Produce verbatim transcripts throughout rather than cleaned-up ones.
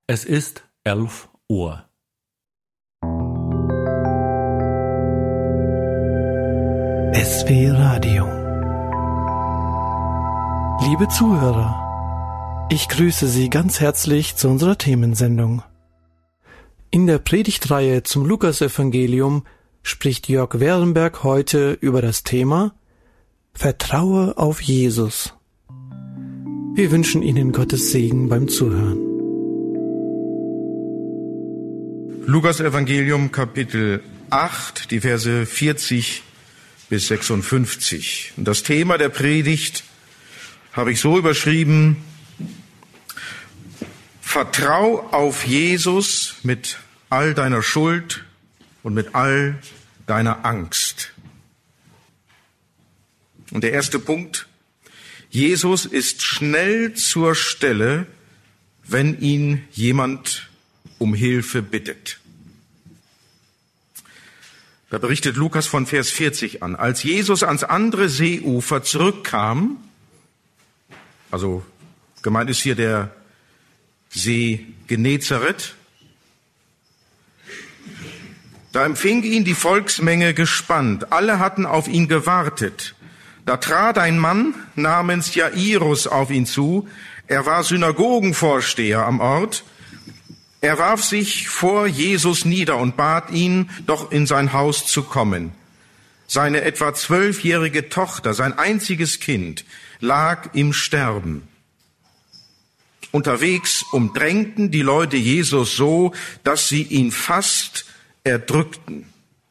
Es ist elf Uhr. S W Radio. Liebe Zuhörer, ich grüße Sie ganz herzlich zu unserer Themensendung. In der Predigtreihe zum Lukasevangelium spricht Jörg Werenberg heute über das Thema Vertraue auf Jesus. Wir wünschen Ihnen Gottes Segen beim Zuhören. Lukasevangelium Kapitel acht, die Verse vierzig bis sechsundfünfzig. Und das Thema der Predigt habe ich so überschrieben: Vertrau auf Jesus mit all deiner Schuld und mit all deiner Angst. Und der erste Punkt: Jesus ist schnell zur Stelle, wenn ihn jemand um Hilfe bittet. Da berichtet Lukas von Vers vierzig an. Als Jesus ans andere Seeufer zurückkam, also gemeint ist hier der See Genezareth, da empfing ihn die Volksmenge gespannt. Alle hatten auf ihn gewartet. Da trat ein Mann namens Jairus auf ihn zu. Er war Synagogenvorsteher am Ort. Er warf sich vor Jesus nieder und bat ihn, doch in sein Haus zu kommen. Seine etwa zwölfjährige Tochter, sein einziges Kind, lag im Sterben. Unterwegs umdrängten die Leute Jesus so, dass sie ihn fast erdrückten.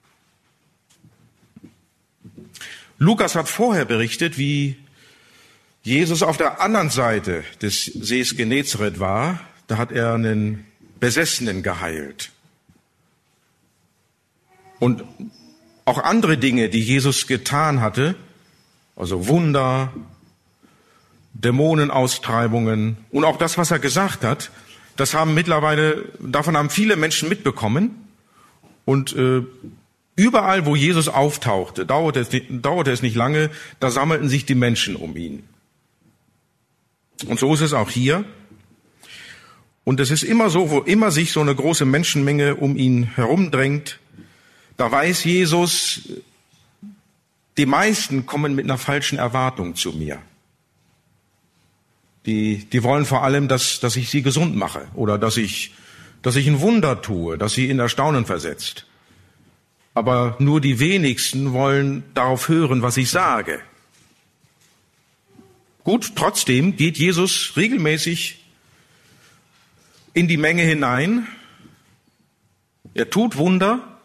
Lukas hat vorher berichtet, wie Jesus auf der anderen Seite des Sees Genezareth war. Da hat er einen Besessenen geheilt. Und auch andere Dinge, die Jesus getan hatte, also Wunder, Dämonenaustreibungen und auch das, was er gesagt hat, das haben mittlerweile, davon haben viele Menschen mitbekommen. Und äh, überall, wo Jesus auftauchte, dauerte es, dauerte es nicht lange, da sammelten sich die Menschen um ihn. Und so ist es auch hier. Und es ist immer so, wo immer sich so eine große Menschenmenge um ihn herumdrängt, da weiß Jesus, die meisten kommen mit einer falschen Erwartung zu mir. Die, die wollen vor allem, dass, dass ich sie gesund mache oder dass ich, dass ich ein Wunder tue, dass sie in Erstaunen versetzt. Aber nur die wenigsten wollen darauf hören, was ich sage. Gut, trotzdem geht Jesus regelmäßig in die Menge hinein. Er tut Wunder.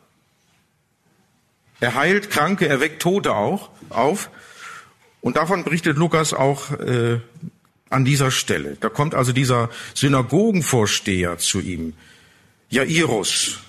Er heilt Kranke, er weckt Tote auch auf. Und davon berichtet Lukas auch äh, an dieser Stelle. Da kommt also dieser Synagogenvorsteher zu ihm, Jairus.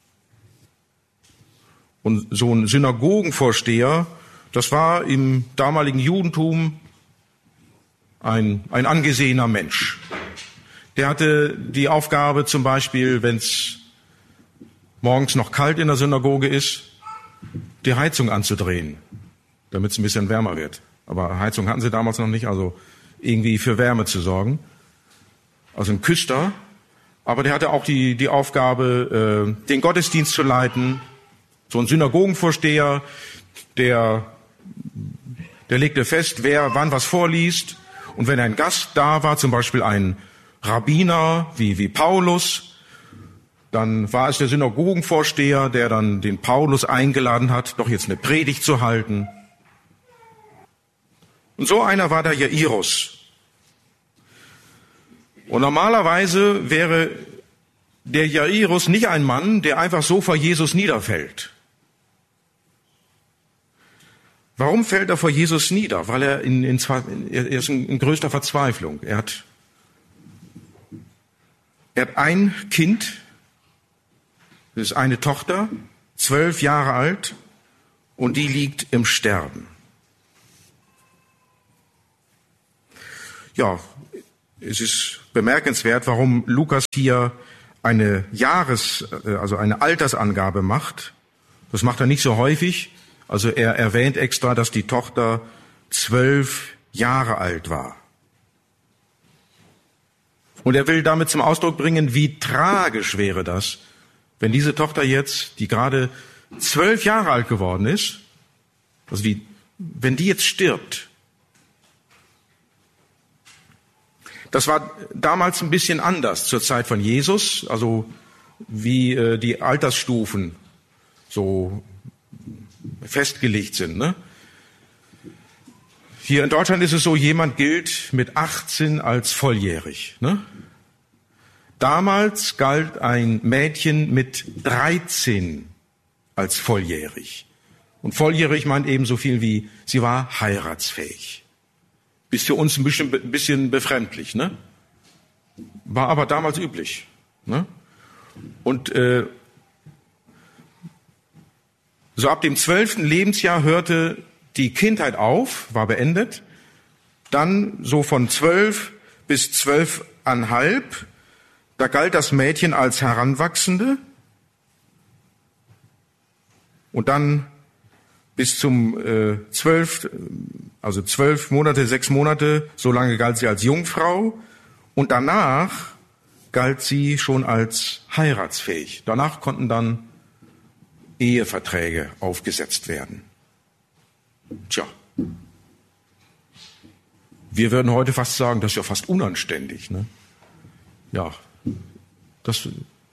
Und so ein Synagogenvorsteher, das war im damaligen Judentum ein, ein angesehener Mensch. Der hatte die Aufgabe zum Beispiel, wenn es morgens noch kalt in der Synagoge ist, die Heizung anzudrehen, damit es ein bisschen wärmer wird. Aber Heizung hatten sie damals noch nicht, also irgendwie für Wärme zu sorgen. Also ein Küster. Aber der hatte auch die, die Aufgabe, äh, den Gottesdienst zu leiten. So ein Synagogenvorsteher, der, der legte fest, wer wann was vorliest. Und wenn ein Gast da war, zum Beispiel ein Rabbiner wie, wie Paulus, dann war es der Synagogenvorsteher, der dann den Paulus eingeladen hat, doch jetzt eine Predigt zu halten. Und so einer war der Jairus. Und normalerweise wäre der Jairus nicht ein Mann, der einfach so vor Jesus niederfällt. Warum fällt er vor Jesus nieder? Weil er in, in, er ist in größter Verzweiflung. Er hat Er hat ein Kind, das ist eine Tochter, zwölf Jahre alt, und die liegt im Sterben. Ja, es ist bemerkenswert, warum Lukas hier eine Jahres-, also eine Altersangabe macht. Das macht er nicht so häufig. Also er erwähnt extra, dass die Tochter zwölf Jahre alt war. Und er will damit zum Ausdruck bringen, wie tragisch wäre das, wenn diese Tochter jetzt, die gerade zwölf Jahre alt geworden ist, also wie, wenn die jetzt stirbt. Das war damals ein bisschen anders zur Zeit von Jesus, also wie äh, die Altersstufen so festgelegt sind. Ne? Hier in Deutschland ist es so, jemand gilt mit achtzehn als volljährig. Ne? Damals galt ein Mädchen mit dreizehn als volljährig. Und volljährig meint eben so viel wie, sie war heiratsfähig. Ist für uns ein bisschen, ein bisschen befremdlich, ne? War aber damals üblich. Ne? Und äh, so ab dem zwölften Lebensjahr hörte die Kindheit auf, war beendet. Dann so von zwölf bis zwölfeinhalb, da galt das Mädchen als Heranwachsende. Und dann bis zum äh, zwölf, also zwölf Monate, sechs Monate, so lange galt sie als Jungfrau. Und danach galt sie schon als heiratsfähig. Danach konnten dann Eheverträge aufgesetzt werden. Tja, wir würden heute fast sagen, das ist ja fast unanständig. Ne? Ja, das,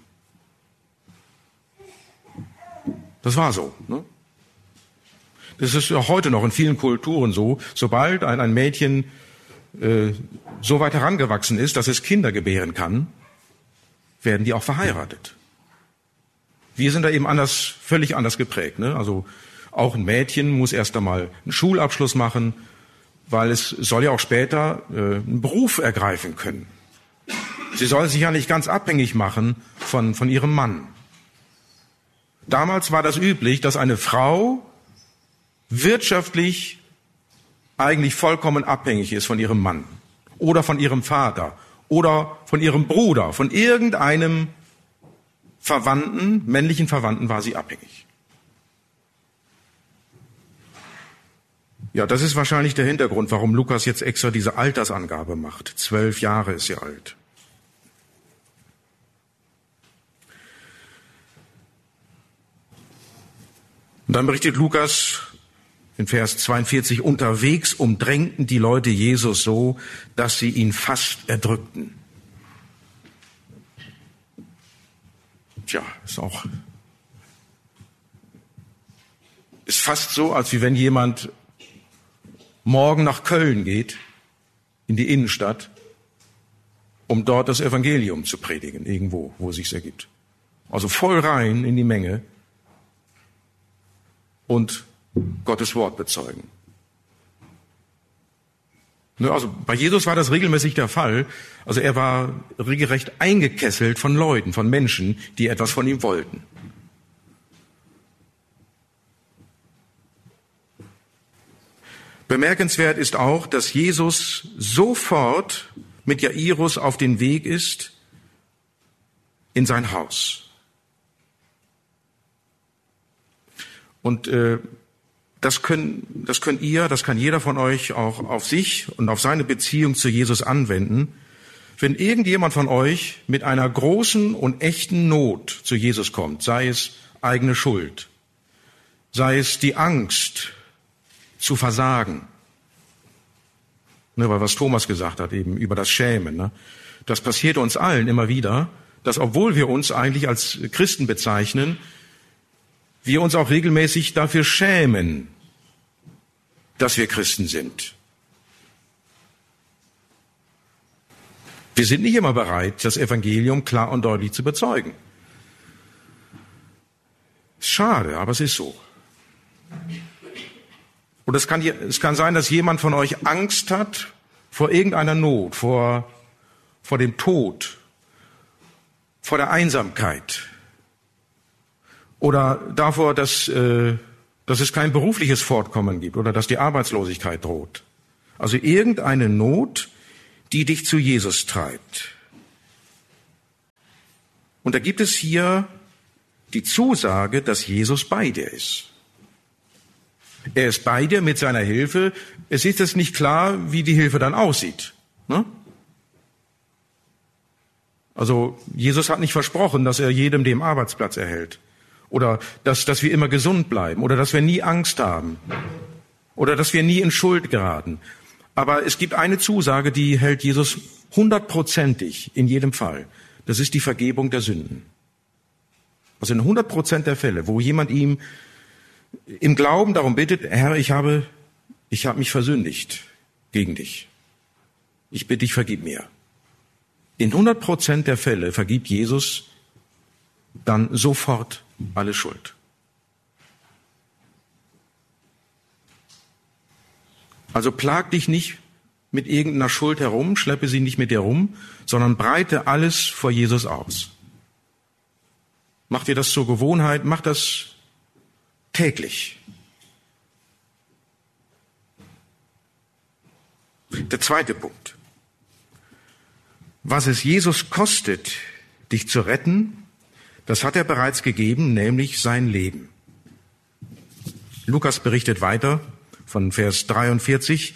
das war so. Ne? Das ist ja heute noch in vielen Kulturen so. Sobald ein, ein Mädchen äh, so weit herangewachsen ist, dass es Kinder gebären kann, werden die auch verheiratet. Wir sind da eben anders, völlig anders geprägt. Ne? Also auch ein Mädchen muss erst einmal einen Schulabschluss machen, weil es soll ja auch später äh, einen Beruf ergreifen können. Sie soll sich ja nicht ganz abhängig machen von, von ihrem Mann. Damals war das üblich, dass eine Frau wirtschaftlich eigentlich vollkommen abhängig ist von ihrem Mann oder von ihrem Vater oder von ihrem Bruder, von irgendeinem Verwandten, männlichen Verwandten war sie abhängig. Ja, das ist wahrscheinlich der Hintergrund, warum Lukas jetzt extra diese Altersangabe macht. Zwölf Jahre ist sie alt. Und dann berichtet Lukas in Vers zweiundvierzig, unterwegs umdrängten die Leute Jesus so, dass sie ihn fast erdrückten. Tja, ist auch, ist fast so, als wie wenn jemand morgen nach Köln geht, in die Innenstadt, um dort das Evangelium zu predigen, irgendwo, wo es sich ergibt. Also voll rein in die Menge und Gottes Wort bezeugen. Also bei Jesus war das regelmäßig der Fall. Also er war regelrecht eingekesselt von Leuten, von Menschen, die etwas von ihm wollten. Bemerkenswert ist auch, dass Jesus sofort mit Jairus auf den Weg ist in sein Haus. Und äh, das können, das könnt ihr, das kann jeder von euch auch auf sich und auf seine Beziehung zu Jesus anwenden. Wenn irgendjemand von euch mit einer großen und echten Not zu Jesus kommt, sei es eigene Schuld, sei es die Angst zu versagen, ne, weil was Thomas gesagt hat, eben über das Schämen, ne, das passiert uns allen immer wieder, dass obwohl wir uns eigentlich als Christen bezeichnen, wir uns auch regelmäßig dafür schämen, dass wir Christen sind. Wir sind nicht immer bereit, das Evangelium klar und deutlich zu bezeugen. Schade, aber es ist so. Und es kann, es kann sein, dass jemand von euch Angst hat vor irgendeiner Not, vor, vor dem Tod, vor der Einsamkeit oder davor, dass, äh, dass es kein berufliches Fortkommen gibt oder dass die Arbeitslosigkeit droht. Also irgendeine Not, die dich zu Jesus treibt. Und da gibt es hier die Zusage, dass Jesus bei dir ist. Er ist bei dir mit seiner Hilfe. Es ist jetzt nicht klar, wie die Hilfe dann aussieht. Ne? Also Jesus hat nicht versprochen, dass er jedem den Arbeitsplatz erhält. Oder dass, dass wir immer gesund bleiben. Oder dass wir nie Angst haben. Oder dass wir nie in Schuld geraten. Aber es gibt eine Zusage, die hält Jesus hundertprozentig in jedem Fall. Das ist die Vergebung der Sünden. Also in hundert Prozent der Fälle, wo jemand ihm im Glauben darum bittet, Herr, ich habe, ich habe mich versündigt gegen dich. Ich bitte dich, vergib mir. In hundert Prozent der Fälle vergibt Jesus dann sofort alle Schuld. Also plag dich nicht mit irgendeiner Schuld herum, schleppe sie nicht mit dir rum, sondern breite alles vor Jesus aus. Mach dir das zur Gewohnheit, mach das täglich. Der zweite Punkt. Was es Jesus kostet, dich zu retten, das hat er bereits gegeben, nämlich sein Leben. Lukas berichtet weiter von Vers dreiundvierzig.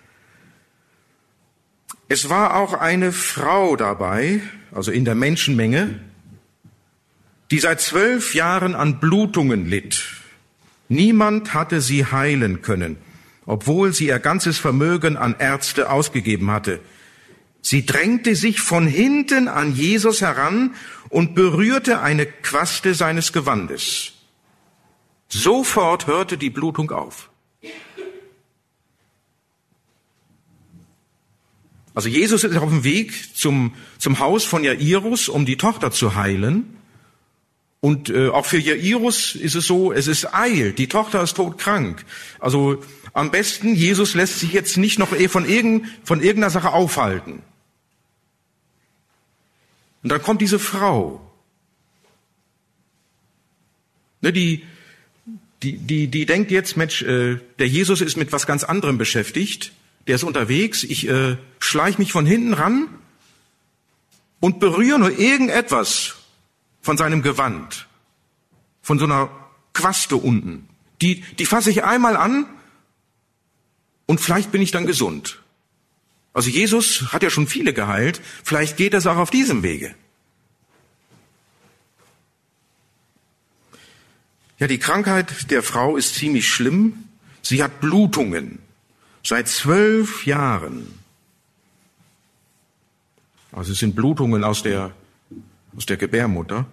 Es war auch eine Frau dabei, also in der Menschenmenge, die seit zwölf Jahren an Blutungen litt. Niemand hatte sie heilen können, obwohl sie ihr ganzes Vermögen an Ärzte ausgegeben hatte. Sie drängte sich von hinten an Jesus heran und berührte eine Quaste seines Gewandes. Sofort hörte die Blutung auf. Also Jesus ist auf dem Weg zum, zum Haus von Jairus, um die Tochter zu heilen. Und äh, auch für Jairus ist es so, es ist eilt, die Tochter ist todkrank. Also am besten, Jesus lässt sich jetzt nicht noch von, irgend, von irgendeiner Sache aufhalten. Und dann kommt diese Frau, ne, die, die, die, die denkt jetzt, Mensch, äh, der Jesus ist mit was ganz anderem beschäftigt, der ist unterwegs, ich äh, schleich mich von hinten ran und berühre nur irgendetwas von seinem Gewand, von so einer Quaste unten. Die, die fasse ich einmal an und vielleicht bin ich dann gesund. Also Jesus hat ja schon viele geheilt, vielleicht geht es auch auf diesem Wege. Ja, die Krankheit der Frau ist ziemlich schlimm. Sie hat Blutungen seit zwölf Jahren. Also es sind Blutungen aus der, aus der Gebärmutter.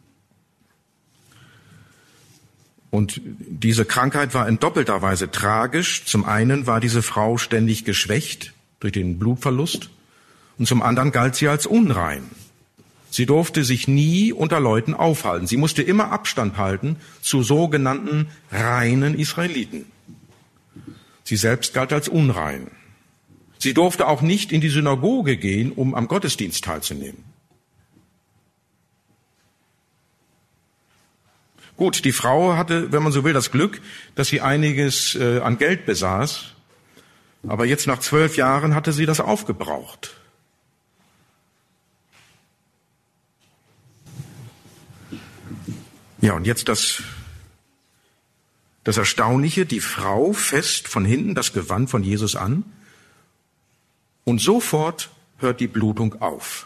Und diese Krankheit war in doppelter Weise tragisch. Zum einen war diese Frau ständig geschwächt durch den Blutverlust und zum anderen galt sie als unrein. Sie durfte sich nie unter Leuten aufhalten. Sie musste immer Abstand halten zu sogenannten reinen Israeliten. Sie selbst galt als unrein. Sie durfte auch nicht in die Synagoge gehen, um am Gottesdienst teilzunehmen. Gut, die Frau hatte, wenn man so will, das Glück, dass sie einiges äh, an Geld besaß. Aber jetzt nach zwölf Jahren hatte sie das aufgebraucht. Ja, und jetzt das, das Erstaunliche, die Frau fasst von hinten das Gewand von Jesus an und sofort hört die Blutung auf.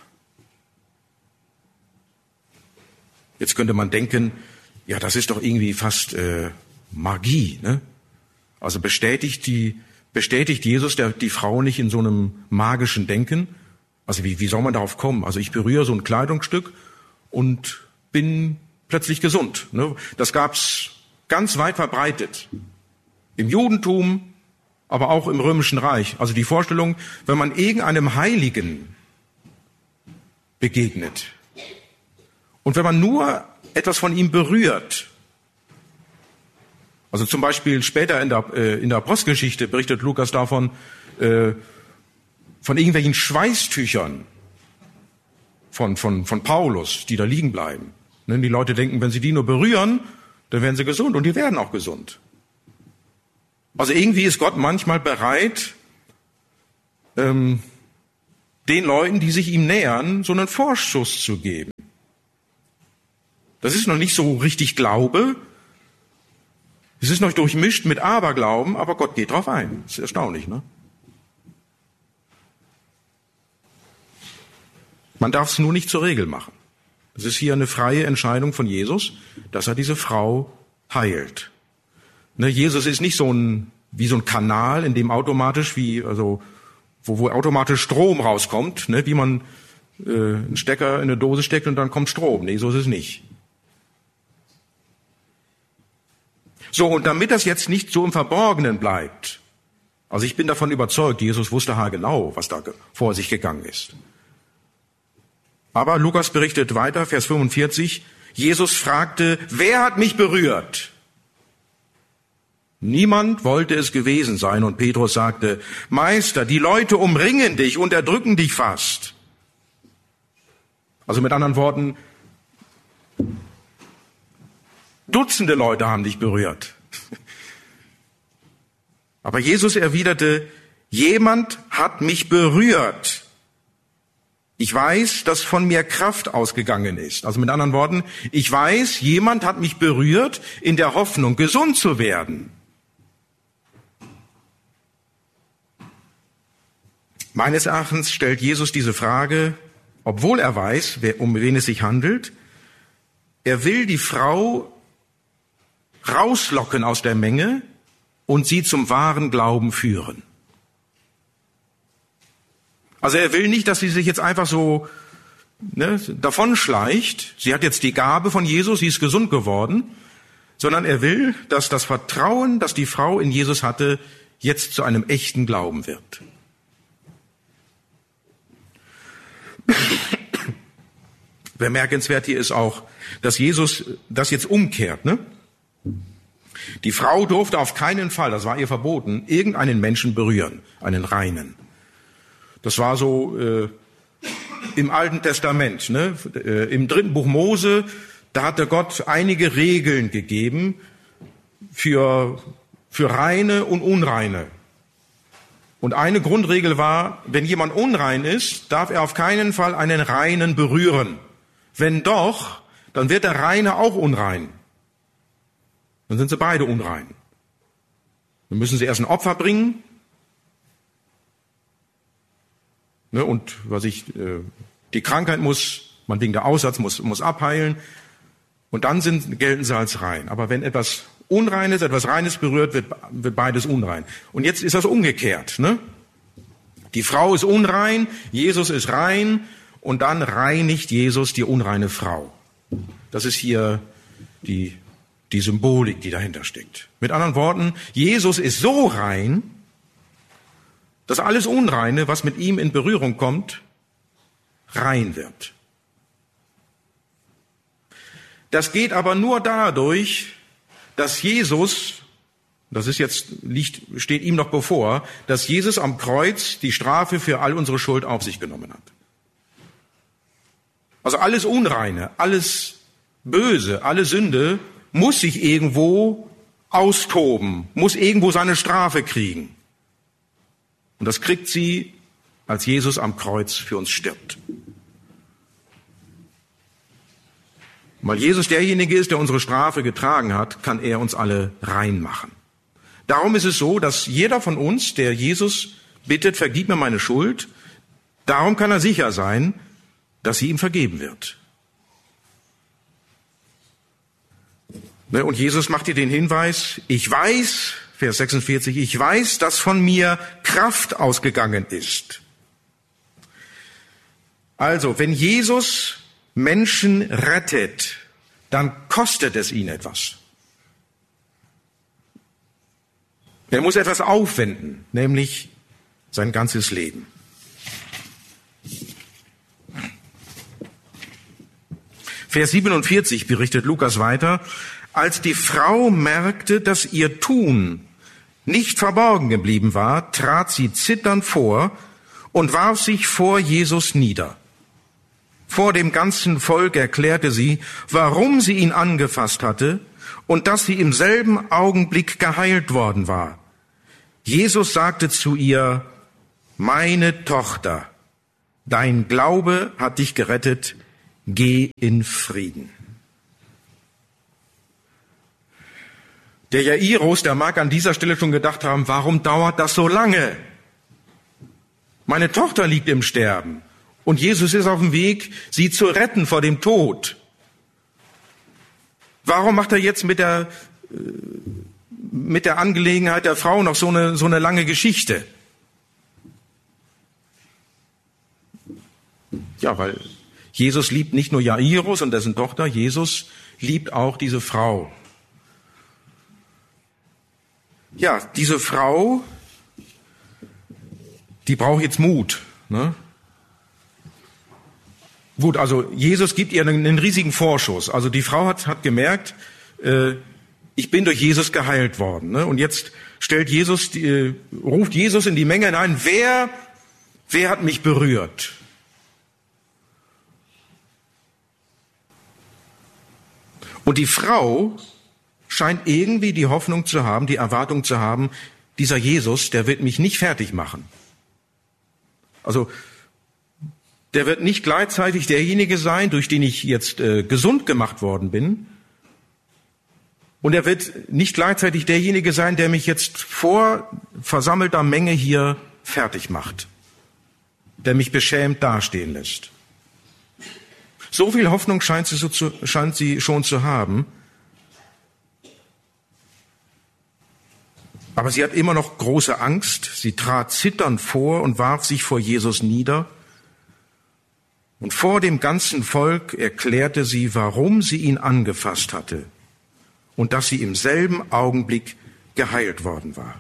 Jetzt könnte man denken, ja, das ist doch irgendwie fast äh, Magie, ne? Also bestätigt die Bestätigt Jesus der, die Frau nicht in so einem magischen Denken? Also wie, wie soll man darauf kommen? Also ich berühre so ein Kleidungsstück und bin plötzlich gesund. Ne? Das gab's ganz weit verbreitet. Im Judentum, aber auch im Römischen Reich. Also die Vorstellung, wenn man irgendeinem Heiligen begegnet und wenn man nur etwas von ihm berührt, also zum Beispiel später in der, äh, in der Apostelgeschichte berichtet Lukas davon, äh, von irgendwelchen Schweißtüchern von, von, von Paulus, die da liegen bleiben. Ne? Die Leute denken, wenn sie die nur berühren, dann werden sie gesund und die werden auch gesund. Also irgendwie ist Gott manchmal bereit, ähm, den Leuten, die sich ihm nähern, so einen Vorschuss zu geben. Das ist noch nicht so richtig Glaube. Es ist noch durchmischt mit Aberglauben, aber Gott geht drauf ein. Das ist erstaunlich, ne? Man darf es nur nicht zur Regel machen. Es ist hier eine freie Entscheidung von Jesus, dass er diese Frau heilt. Ne, Jesus ist nicht so ein, wie so ein Kanal, in dem automatisch, wie, also, wo, wo automatisch Strom rauskommt, ne, wie man äh, einen Stecker in eine Dose steckt und dann kommt Strom. Nee, so ist es nicht. So, und damit das jetzt nicht so im Verborgenen bleibt, also ich bin davon überzeugt, Jesus wusste haargenau, was da vor sich gegangen ist. Aber Lukas berichtet weiter, Vers fünfundvierzig, Jesus fragte, wer hat mich berührt? Niemand wollte es gewesen sein und Petrus sagte, Meister, die Leute umringen dich und erdrücken dich fast. Also mit anderen Worten, Dutzende Leute haben dich berührt. Aber Jesus erwiderte, jemand hat mich berührt. Ich weiß, dass von mir Kraft ausgegangen ist. Also mit anderen Worten, ich weiß, jemand hat mich berührt in der Hoffnung, gesund zu werden. Meines Erachtens stellt Jesus diese Frage, obwohl er weiß, um wen es sich handelt. Er will die Frau rauslocken aus der Menge und sie zum wahren Glauben führen. Also er will nicht, dass sie sich jetzt einfach so ne, davonschleicht. Sie hat jetzt die Gabe von Jesus, sie ist gesund geworden. Sondern er will, dass das Vertrauen, das die Frau in Jesus hatte, jetzt zu einem echten Glauben wird. Bemerkenswert hier ist auch, dass Jesus das jetzt umkehrt. Ne? Die Frau durfte auf keinen Fall, das war ihr verboten, irgendeinen Menschen berühren, einen Reinen. Das war so äh, im Alten Testament, ne? äh, im dritten Buch Mose, da hatte Gott einige Regeln gegeben für, für Reine und Unreine. Und eine Grundregel war, wenn jemand unrein ist, darf er auf keinen Fall einen Reinen berühren. Wenn doch, dann wird der Reine auch unrein. Dann sind sie beide unrein. Dann müssen sie erst ein Opfer bringen. Ne, und was ich, äh, die Krankheit muss, man denkt, der Aussatz muss, muss abheilen. Und dann sind, gelten sie als rein. Aber wenn etwas Unreines, etwas Reines berührt, wird, wird beides unrein. Und jetzt ist das umgekehrt. Ne? Die Frau ist unrein, Jesus ist rein und dann reinigt Jesus die unreine Frau. Das ist hier die, die Symbolik, die dahinter steckt. Mit anderen Worten, Jesus ist so rein, dass alles Unreine, was mit ihm in Berührung kommt, rein wird. Das geht aber nur dadurch, dass Jesus, das ist jetzt, liegt, steht ihm noch bevor, dass Jesus am Kreuz die Strafe für all unsere Schuld auf sich genommen hat. Also alles Unreine, alles Böse, alle Sünde muss sich irgendwo austoben, muss irgendwo seine Strafe kriegen. Und das kriegt sie, als Jesus am Kreuz für uns stirbt. Weil Jesus derjenige ist, der unsere Strafe getragen hat, kann er uns alle rein machen. Darum ist es so, dass jeder von uns, der Jesus bittet, vergib mir meine Schuld, darum kann er sicher sein, dass sie ihm vergeben wird. Und Jesus macht dir den Hinweis, ich weiß, Vers sechsundvierzig, ich weiß, dass von mir Kraft ausgegangen ist. Also, wenn Jesus Menschen rettet, dann kostet es ihn etwas. Er muss etwas aufwenden, nämlich sein ganzes Leben. Vers siebenundvierzig berichtet Lukas weiter, als die Frau merkte, dass ihr Tun nicht verborgen geblieben war, trat sie zitternd vor und warf sich vor Jesus nieder. Vor dem ganzen Volk erklärte sie, warum sie ihn angefasst hatte und dass sie im selben Augenblick geheilt worden war. Jesus sagte zu ihr, meine Tochter, dein Glaube hat dich gerettet, geh in Frieden. Der Jairus, der mag an dieser Stelle schon gedacht haben, warum dauert das so lange? Meine Tochter liegt im Sterben. Und Jesus ist auf dem Weg, sie zu retten vor dem Tod. Warum macht er jetzt mit der, mit der Angelegenheit der Frau noch so eine, so eine lange Geschichte? Ja, weil Jesus liebt nicht nur Jairus und dessen Tochter, Jesus liebt auch diese Frau. Ja, diese Frau, die braucht jetzt Mut, ne? Gut, also Jesus gibt ihr einen, einen riesigen Vorschuss. Also die Frau hat, hat gemerkt, äh, ich bin durch Jesus geheilt worden. Ne? Und jetzt stellt Jesus, die, äh, ruft Jesus in die Menge hinein, wer, wer hat mich berührt? Und die Frau scheint irgendwie die Hoffnung zu haben, die Erwartung zu haben, dieser Jesus, der wird mich nicht fertig machen. Also der wird nicht gleichzeitig derjenige sein, durch den ich jetzt äh, gesund gemacht worden bin. Und er wird nicht gleichzeitig derjenige sein, der mich jetzt vor versammelter Menge hier fertig macht, der mich beschämt dastehen lässt. So viel Hoffnung scheint sie, so zu, scheint sie schon zu haben. Aber sie hat immer noch große Angst. Sie trat zitternd vor und warf sich vor Jesus nieder. Und vor dem ganzen Volk erklärte sie, warum sie ihn angefasst hatte und dass sie im selben Augenblick geheilt worden war.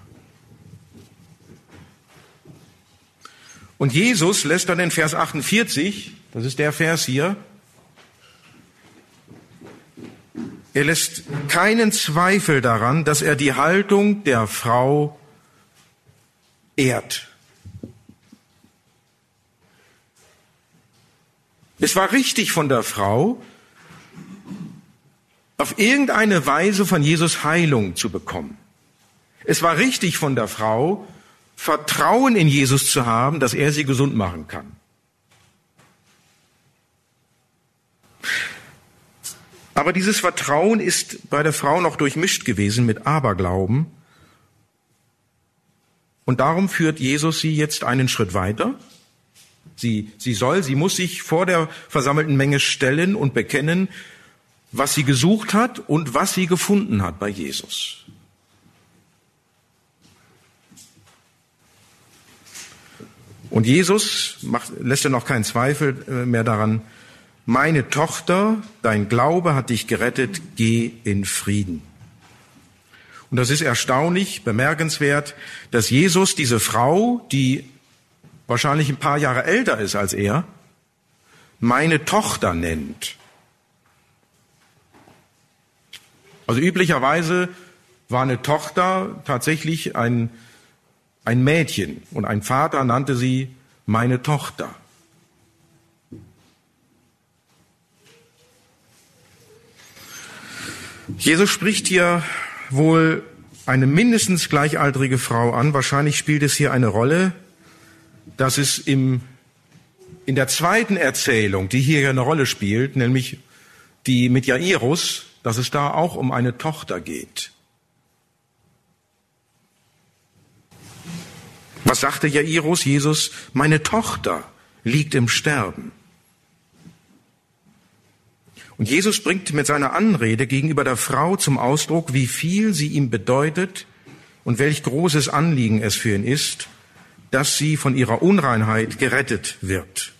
Und Jesus lässt dann in Vers achtundvierzig, das ist der Vers hier, er lässt keinen Zweifel daran, dass er die Haltung der Frau ehrt. Es war richtig von der Frau, auf irgendeine Weise von Jesus Heilung zu bekommen. Es war richtig von der Frau, Vertrauen in Jesus zu haben, dass er sie gesund machen kann. Aber dieses Vertrauen ist bei der Frau noch durchmischt gewesen mit Aberglauben. Und darum führt Jesus sie jetzt einen Schritt weiter. Sie, sie soll, sie muss sich vor der versammelten Menge stellen und bekennen, was sie gesucht hat und was sie gefunden hat bei Jesus. Und Jesus macht, lässt ja noch keinen Zweifel mehr daran, meine Tochter, dein Glaube hat dich gerettet, geh in Frieden. Und das ist erstaunlich, bemerkenswert, dass Jesus diese Frau, die wahrscheinlich ein paar Jahre älter ist als er, meine Tochter nennt. Also üblicherweise war eine Tochter tatsächlich ein, ein Mädchen und ein Vater nannte sie meine Tochter. Jesus spricht hier wohl eine mindestens gleichaltrige Frau an. Wahrscheinlich spielt es hier eine Rolle, dass es im, in der zweiten Erzählung, die hier eine Rolle spielt, nämlich die mit Jairus, dass es da auch um eine Tochter geht. Was sagte Jairus? Jesus, meine Tochter liegt im Sterben. Und Jesus bringt mit seiner Anrede gegenüber der Frau zum Ausdruck, wie viel sie ihm bedeutet und welch großes Anliegen es für ihn ist, dass sie von ihrer Unreinheit gerettet wird.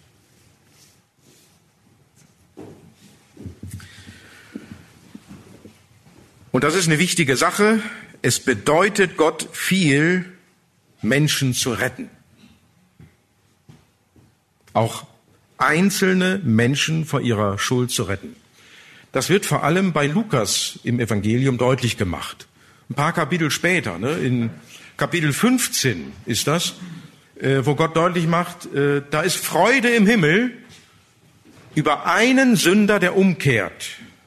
Und das ist eine wichtige Sache. Es bedeutet Gott viel, Menschen zu retten. Auch einzelne Menschen vor ihrer Schuld zu retten. Das wird vor allem bei Lukas im Evangelium deutlich gemacht. Ein paar Kapitel später, ne, in Kapitel fünfzehn ist das, äh, wo Gott deutlich macht, äh, da ist Freude im Himmel über einen Sünder, der umkehrt.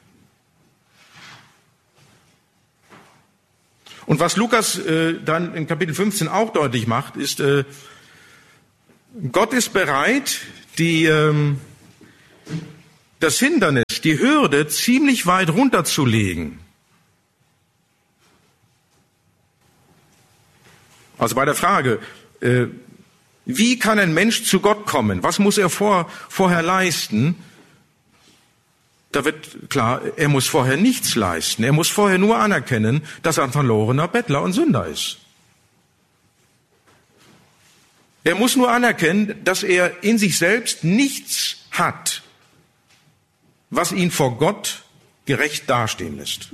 Und was Lukas äh, dann in Kapitel fünfzehn auch deutlich macht, ist, äh, Gott ist bereit, die, ähm, das Hindernis, die Hürde ziemlich weit runterzulegen. Also bei der Frage, äh, Wie kann ein Mensch zu Gott kommen? Was muss er vor, vorher leisten? Da wird klar, er muss vorher nichts leisten. Er muss vorher nur anerkennen, dass er ein verlorener Bettler und Sünder ist. Er muss nur anerkennen, dass er in sich selbst nichts hat, was ihn vor Gott gerecht dastehen lässt.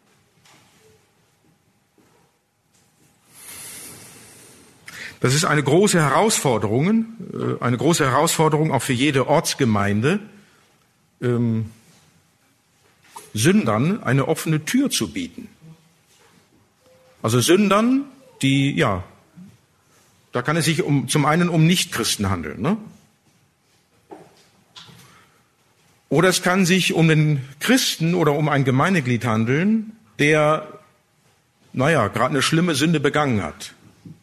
Das ist eine große Herausforderung, eine große Herausforderung auch für jede Ortsgemeinde, ähm, Sündern eine offene Tür zu bieten. Also Sündern, die, ja, da kann es sich um, zum einen um Nichtchristen handeln, ne? Oder es kann sich um den Christen oder um ein Gemeindeglied handeln, der, naja, gerade eine schlimme Sünde begangen hat.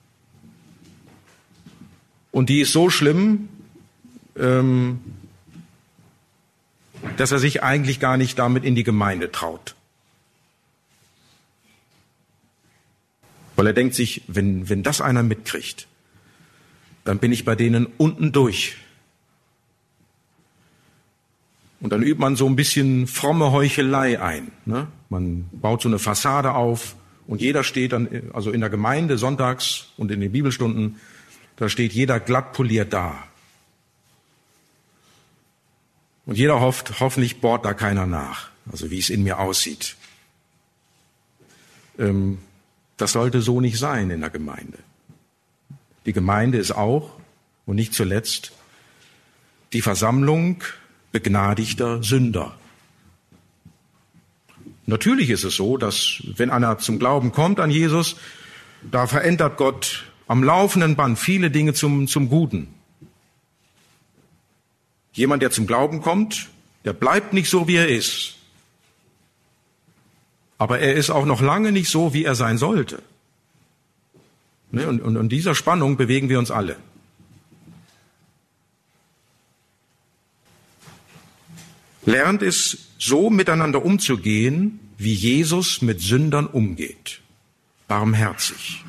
Und die ist so schlimm, ähm, dass er sich eigentlich gar nicht damit in die Gemeinde traut. Weil er denkt sich, wenn, wenn das einer mitkriegt, dann bin ich bei denen unten durch. Und dann übt man so ein bisschen fromme Heuchelei ein, ne? Man baut so eine Fassade auf und jeder steht dann, also in der Gemeinde sonntags und in den Bibelstunden, da steht jeder glatt poliert da. Und jeder hofft, hoffentlich bohrt da keiner nach, also wie es in mir aussieht. Ähm, das sollte so nicht sein in der Gemeinde. Die Gemeinde ist auch und nicht zuletzt die Versammlung begnadigter Sünder. Natürlich ist es so, dass wenn einer zum Glauben kommt an Jesus, da verändert Gott am laufenden Band viele Dinge zum, zum Guten. Jemand, der zum Glauben kommt, der bleibt nicht so, wie er ist. Aber er ist auch noch lange nicht so, wie er sein sollte. Und in dieser Spannung bewegen wir uns alle. Lernt es, so miteinander umzugehen, wie Jesus mit Sündern umgeht. Barmherzig.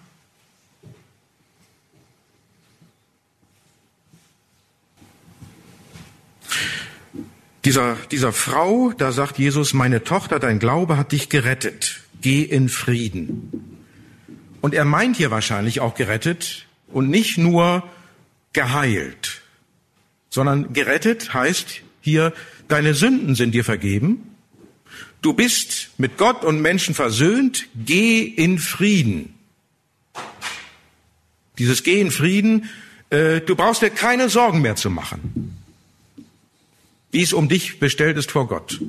Dieser, dieser Frau, da sagt Jesus, meine Tochter, dein Glaube hat dich gerettet. Geh in Frieden. Und er meint hier wahrscheinlich auch gerettet und nicht nur geheilt, sondern gerettet heißt hier, deine Sünden sind dir vergeben. Du bist mit Gott und Menschen versöhnt. Geh in Frieden. Dieses Geh in Frieden, äh, du brauchst dir keine Sorgen mehr zu machen, wie es um dich bestellt ist vor Gott.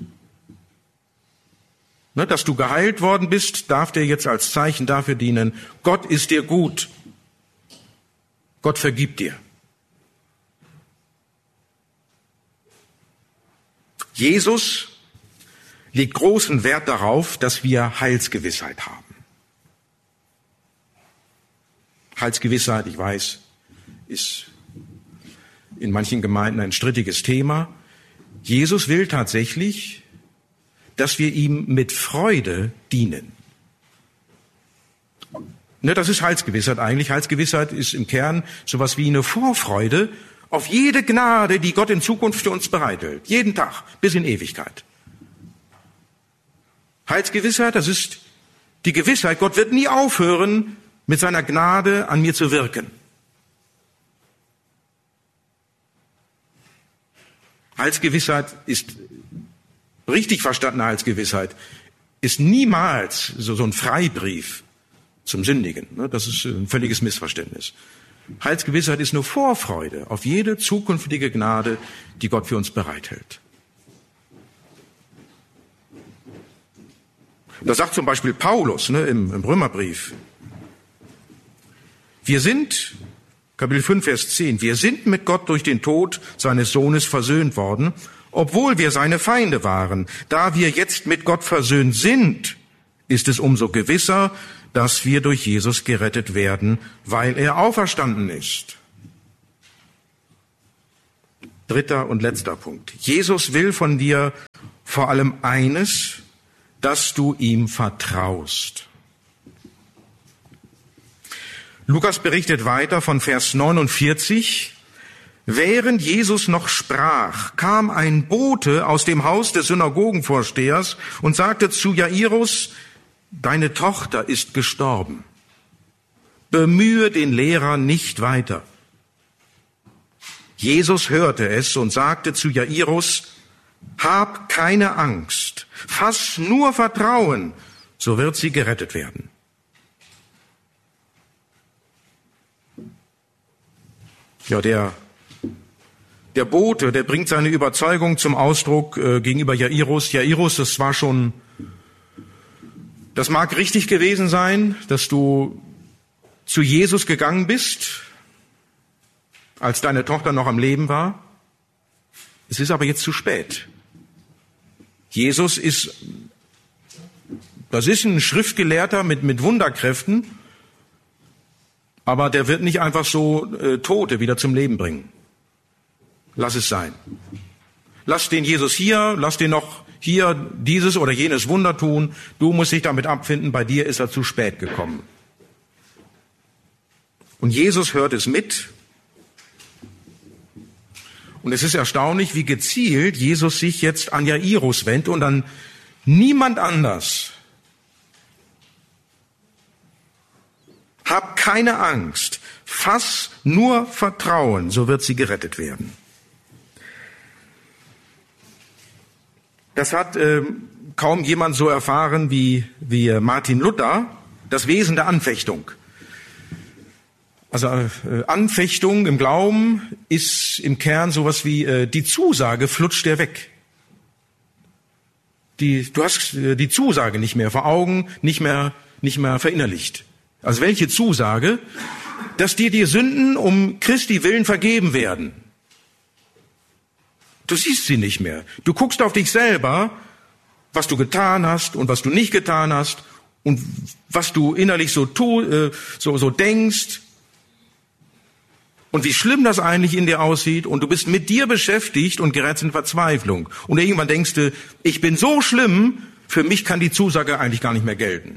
Ne, dass du geheilt worden bist, darf dir jetzt als Zeichen dafür dienen, Gott ist dir gut. Gott vergibt dir. Jesus legt großen Wert darauf, dass wir Heilsgewissheit haben. Heilsgewissheit, ich weiß, ist in manchen Gemeinden ein strittiges Thema. Jesus will tatsächlich, dass wir ihm mit Freude dienen. Ne, das ist Heilsgewissheit eigentlich. Heilsgewissheit ist im Kern sowas wie eine Vorfreude auf jede Gnade, die Gott in Zukunft für uns bereithält. Jeden Tag, bis in Ewigkeit. Heilsgewissheit, das ist die Gewissheit, Gott wird nie aufhören, mit seiner Gnade an mir zu wirken. Heilsgewissheit ist, richtig verstandene Heilsgewissheit, ist niemals so, so ein Freibrief zum Sündigen. Das ist ein völliges Missverständnis. Heilsgewissheit ist nur Vorfreude auf jede zukünftige Gnade, die Gott für uns bereithält. Da sagt zum Beispiel Paulus, ne, im, im Römerbrief, wir sind, Kapitel fünf, Vers zehn, wir sind mit Gott durch den Tod seines Sohnes versöhnt worden, obwohl wir seine Feinde waren. Da wir jetzt mit Gott versöhnt sind, ist es umso gewisser, dass wir durch Jesus gerettet werden, weil er auferstanden ist. Dritter und letzter Punkt. Jesus will von dir vor allem eines, dass du ihm vertraust. Lukas berichtet weiter von Vers neunundvierzig. Während Jesus noch sprach, kam ein Bote aus dem Haus des Synagogenvorstehers und sagte zu Jairus, deine Tochter ist gestorben. Bemühe den Lehrer nicht weiter. Jesus hörte es und sagte zu Jairus, hab keine Angst, fass nur Vertrauen, so wird sie gerettet werden. Ja, der Der Bote, der bringt seine Überzeugung zum Ausdruck äh, gegenüber Jairus. Jairus, das war schon, das mag richtig gewesen sein, dass du zu Jesus gegangen bist, als deine Tochter noch am Leben war. Es ist aber jetzt zu spät. Jesus ist, das ist ein Schriftgelehrter mit, mit Wunderkräften, aber der wird nicht einfach so äh, Tote wieder zum Leben bringen. Lass es sein. Lass den Jesus hier, lass den noch hier dieses oder jenes Wunder tun. Du musst dich damit abfinden, bei dir ist er zu spät gekommen. Und Jesus hört es mit. Und es ist erstaunlich, wie gezielt Jesus sich jetzt an Jairus wendet und an niemand anders. Hab keine Angst, fass nur Vertrauen, so wird sie gerettet werden. Das hat äh, kaum jemand so erfahren wie, wie Martin Luther, das Wesen der Anfechtung. Also äh, Anfechtung im Glauben ist im Kern sowas wie äh, die Zusage flutscht dir weg. Die, du hast äh, die Zusage nicht mehr vor Augen, nicht mehr, nicht mehr verinnerlicht. Also welche Zusage? Dass dir die Sünden um Christi willen vergeben werden. Du siehst sie nicht mehr. Du guckst auf dich selber, was du getan hast und was du nicht getan hast und was du innerlich so tu, äh, so, so denkst und wie schlimm das eigentlich in dir aussieht und du bist mit dir beschäftigt und gerätst in Verzweiflung. Und irgendwann denkst du, ich bin so schlimm, für mich kann die Zusage eigentlich gar nicht mehr gelten.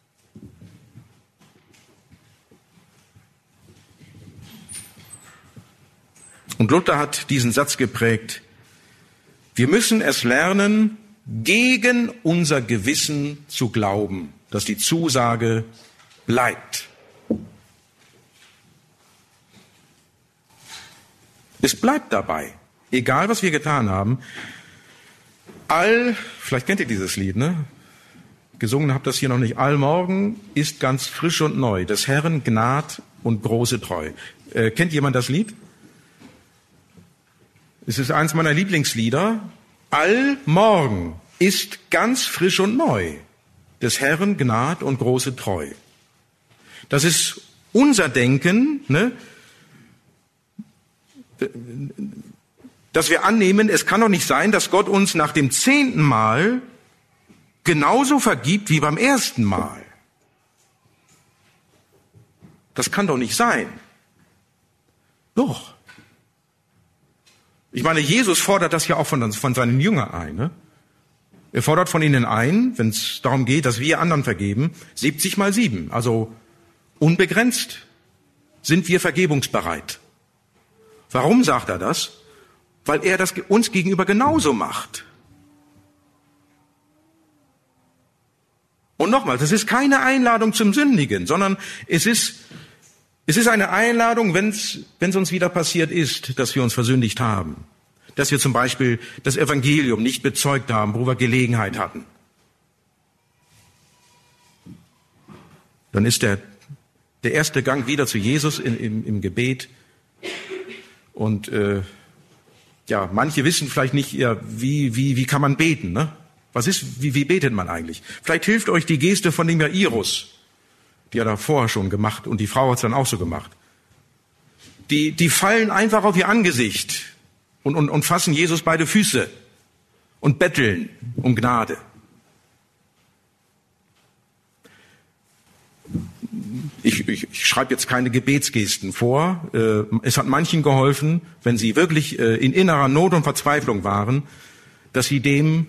Und Luther hat diesen Satz geprägt, wir müssen es lernen, gegen unser Gewissen zu glauben, dass die Zusage bleibt. Es bleibt dabei, egal was wir getan haben. All, vielleicht kennt ihr dieses Lied, ne? Gesungen habt das hier noch nicht. Allmorgen ist ganz frisch und neu, des Herrn Gnad und große Treu. Äh, kennt jemand das Lied? Es ist eins meiner Lieblingslieder. Allmorgen ist ganz frisch und neu, des Herrn Gnad und große Treu. Das ist unser Denken, ne? Dass wir annehmen, es kann doch nicht sein, dass Gott uns nach dem zehnten Mal genauso vergibt wie beim ersten Mal. Das kann doch nicht sein. Doch. Ich meine, Jesus fordert das ja auch von, von seinen Jüngern ein. Ne? Er fordert von ihnen ein, wenn es darum geht, dass wir anderen vergeben, siebzig mal sieben. Also unbegrenzt sind wir vergebungsbereit. Warum sagt er das? Weil er das uns gegenüber genauso macht. Und nochmal, das ist keine Einladung zum Sündigen, sondern es ist, es ist eine Einladung, wenn es wenn es uns wieder passiert ist, dass wir uns versündigt haben. Dass wir zum Beispiel das Evangelium nicht bezeugt haben, wo wir Gelegenheit hatten. Dann ist der, der erste Gang wieder zu Jesus in, im, im Gebet. Und äh, ja, manche wissen vielleicht nicht, ja, wie, wie, wie kann man beten, ne? Was ist, wie, wie betet man eigentlich? Vielleicht hilft euch die Geste von dem Jairus. Die hat er vorher schon gemacht und die Frau hat es dann auch so gemacht. Die, die fallen einfach auf ihr Angesicht und, und, und fassen Jesus beide Füße und betteln um Gnade. Ich, ich, ich schreibe jetzt keine Gebetsgesten vor. Es hat manchen geholfen, wenn sie wirklich in innerer Not und Verzweiflung waren, dass sie dem